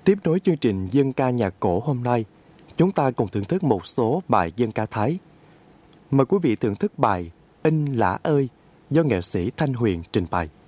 Tiếp nối chương trình dân ca nhạc cổ hôm nay, chúng ta cùng thưởng thức một số bài dân ca Thái. Mời quý vị thưởng thức bài In Lã ơi do nghệ sĩ Thanh Huyền trình bày.